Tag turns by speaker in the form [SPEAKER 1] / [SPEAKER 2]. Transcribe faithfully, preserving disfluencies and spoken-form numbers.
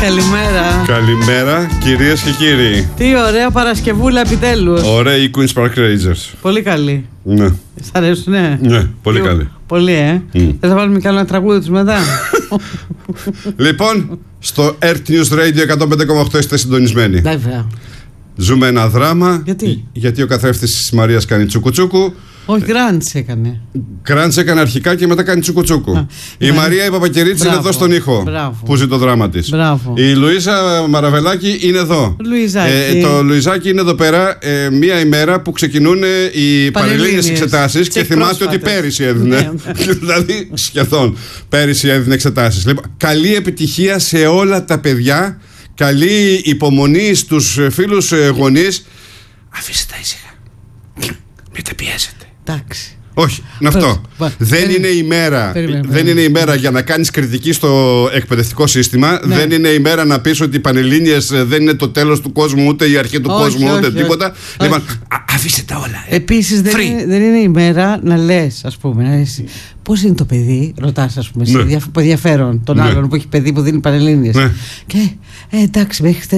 [SPEAKER 1] Καλημέρα.
[SPEAKER 2] Καλημέρα, κυρίες και κύριοι.
[SPEAKER 1] Τι ωραία Παρασκευούλα επιτέλους.
[SPEAKER 2] Ωραία η Queen's Park Rangers.
[SPEAKER 1] Πολύ καλή.
[SPEAKER 2] Ναι.
[SPEAKER 1] Σ' αρέσουν, ναι.
[SPEAKER 2] Ναι, πολύ καλή.
[SPEAKER 1] Πολύ, ε. Mm. Δεν θα βάλουμε κι άλλο ένα τραγούδι τους μετά.
[SPEAKER 2] Λοιπόν, στο Earth News Radio εκατόν πέντε κόμμα οκτώ είστε συντονισμένοι.
[SPEAKER 1] Βέβαια.
[SPEAKER 2] Ζούμε ένα δράμα.
[SPEAKER 1] Γιατί?
[SPEAKER 2] Γιατί ο καθρέφτης της Μαρίας κάνει τσουκουτσούκου.
[SPEAKER 1] Όχι, γκράντς έκανε.
[SPEAKER 2] Γκράντς έκανε αρχικά και μετά κάνει τσουκουτσούκου. Α, η ναι. Μαρία η Παπακερίτση είναι εδώ στον ήχο.
[SPEAKER 1] Μπράβο.
[SPEAKER 2] Που ζει το δράμα της.
[SPEAKER 1] Μπράβο.
[SPEAKER 2] Η Λουΐσα Μαραβελάκη είναι εδώ.
[SPEAKER 1] Λουιζάκη.
[SPEAKER 2] Ε, το Λουιζάκι είναι εδώ πέρα ε, μία ημέρα που ξεκινούν οι πανελλήνιες εξετάσεις και, και θυμάται ότι πέρυσι έδινε. Δηλαδή σχεδόν πέρυσι έδινε εξετάσεις. Λοιπόν, καλή επιτυχία σε όλα τα παιδιά. Καλή υπομονή στους φίλους γονείς. Αφήστε τα ήσυχα. Μην τα πιέζετε.
[SPEAKER 1] Εντάξει.
[SPEAKER 2] Όχι, είναι αυτό. Δεν είναι ημέρα, δεν είναι ημέρα για να κάνεις κριτική στο εκπαιδευτικό σύστημα. Ναι. Δεν είναι ημέρα να πεις ότι οι πανελλήνιες δεν είναι το τέλος του κόσμου, ούτε η αρχή του όχι, κόσμου, όχι, ούτε όχι, τίποτα. Όχι. Λοιπόν, α, αφήστε τα όλα. Ε.
[SPEAKER 1] Επίσης δεν είναι, δεν είναι ημέρα να λες, ας πούμε, να λες, πώς είναι το παιδί, ρωτάς, ας πούμε, ναι. σε ενδιαφέρον τον ναι. άλλον που έχει παιδί που δίνει πανελλήνιες. Ναι. Και ε, εντάξει, μέχρι